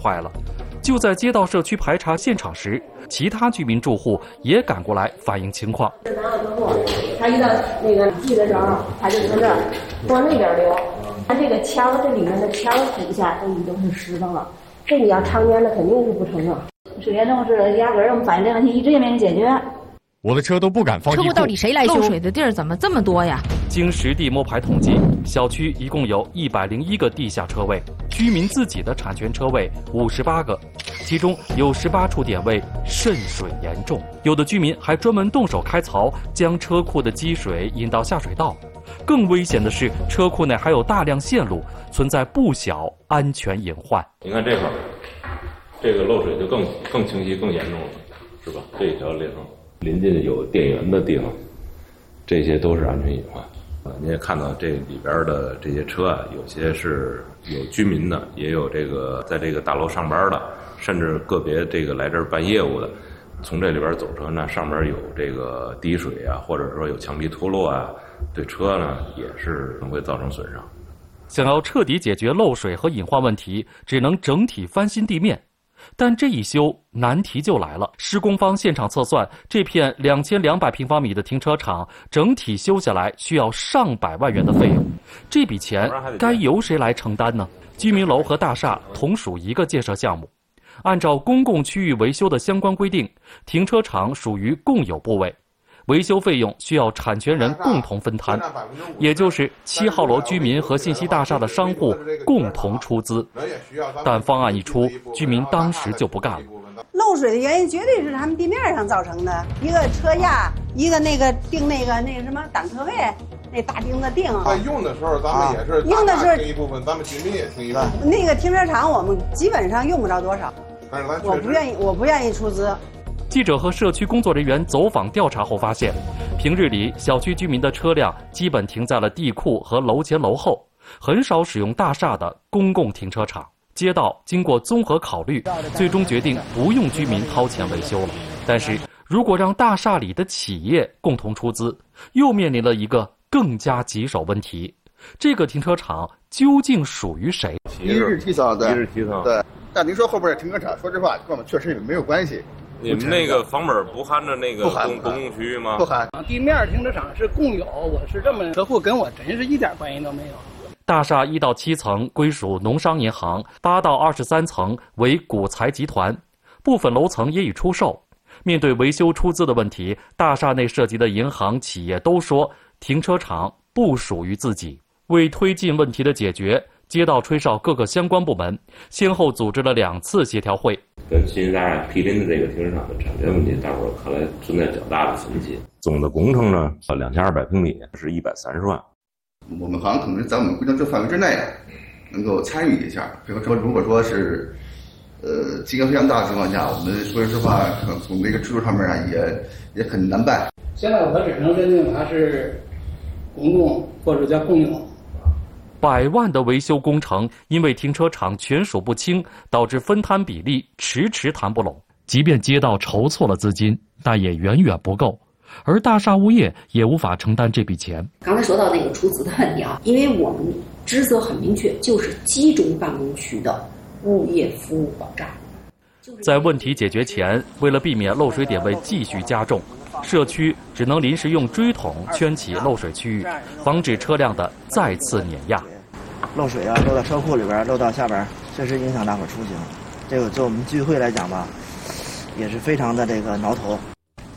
坏了。就在接到社区排查现场时，其他居民住户也赶过来反映情况。 拿到之后，他一到那个地的时候，他就从这儿往那边流。他这个墙，这里面的墙底下都已经是湿的了，这你要常年的肯定是不成啊。 水严重是压根儿我们反映这问题一直也没人解决。 我的车都不敢放地库。 车库到底谁来修？漏水的地儿怎么这么多呀？ 经实地摸排统计，小区一共有101个地下车位，居民自己的产权车位58个，其中有18处点位渗水严重，有的居民还专门动手开槽，将车库的积水引到下水道。更危险的是，车库内还有大量线路，存在不小安全隐患。 你看这块儿，这个漏水就更清晰、更严重了，是吧？这一条裂缝。临近有电源的地方，这些都是安全隐患。您也看到这里边的这些车啊，有些是有居民的，也有这个在这个大楼上班的，甚至个别这个来这儿办业务的，从这里边走车呢，上边有这个滴水啊，或者说有墙壁脱落啊，对车呢也是会造成损伤。 想要彻底解决漏水和隐患问题，只能整体翻新地面。但这一修，难题就来了。施工方现场测算，这片2200平方米的停车场整体修下来需要上百万元的费用，这笔钱该由谁来承担呢？居民楼和大厦同属一个建设项目，按照公共区域维修的相关规定，停车场属于共有部位，维修费用需要产权人共同分摊，也就是7号楼居民和信息大厦的商户共同出资。但方案一出，居民当时就不干了。 漏水的原因绝对是他们地面上造成的，一个车架，一个那个钉那个什么挡车位，那大钉子钉。 在用的时候，咱们也是用的是听一部分，咱们居民也听一部分。 那个停车场我们基本上用不着多少， 但是我不愿意出资。 记者和社区工作人员走访调查后发现，平日里小区居民的车辆基本停在了地库和楼前楼后，很少使用大厦的公共停车场。街道经过综合考虑，最终决定不用居民掏钱维修了。但是如果让大厦里的企业共同出资，又面临了一个更加棘手问题：这个停车场究竟属于谁？ 一日提仓，对， 一日提仓， 对。但您说后边的停车场，说实话，跟我们确实也没有关系。 你们那个房本不含着那个公共区域吗？ 不含。 地面停车场是共有，我是这么，车库跟我真是一点关系都没有。 大厦1到7层归属农商银行，8到23层为古财集团，部分楼层也已出售。面对维修出资的问题，大厦内涉及的银行、企业都说停车场不属于自己。为推进问题的解决，街道吹哨各个相关部门先后组织了2次协调会。 跟信息大厦毗邻的这个停车场的产权问题，大伙儿看来存在较大的分歧。总的工程呢，2200平米是130万。 我们好像可能是在我们规定这范围之内，能够参与一下。比如说，如果说是，金额非常大的情况下，我们说实话，可能从这个制度上面啊，也很难办。 现在我只能认定它是公共或者叫共有。 100万的维修工程，因为停车场权属不清，导致分摊比例迟迟谈不拢。即便街道筹措了资金，但也远远不够。而大厦物业也无法承担这笔钱。 刚才说到那个出资的问题啊，因为我们职责很明确，就是集中办公区的物业服务保障。 在问题解决前，为了避免漏水点位继续加重，社区只能临时用锥桶圈起漏水区域，防止车辆的再次碾压。 漏水啊，漏到车库里边，漏到下边，确实影响大伙出行。这个就我们聚会来讲吧，也是非常的这个挠头。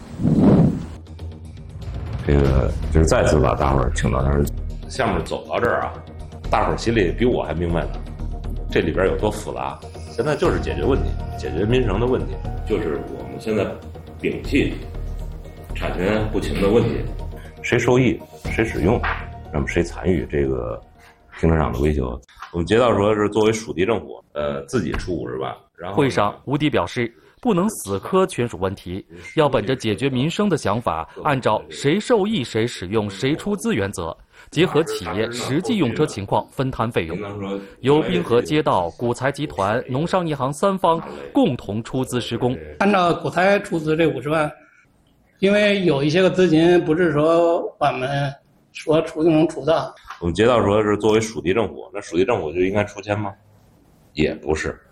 这个就是再次把大伙儿请到那儿，项目走到这儿啊，大伙儿心里比我还明白呢，这里边有多复杂。现在就是解决问题，解决民生的问题，就是我们现在摒弃产权不清的问题，谁受益谁使用，那么谁参与这个停车场的维修。我们街道说是作为属地政府，自己出50万。然后会上，吴迪表示，不能死磕权属问题，要本着解决民生的想法，按照谁受益谁使用谁出资原则，结合企业实际用车情况分摊费用，由滨河街道、古财集团、农商银行3方共同出资施工。 按照古财出资这50万，因为有一些个资金不是说我们说出就能出的。 我们街道说是作为属地政府，那属地政府就应该出钱吗？也不是。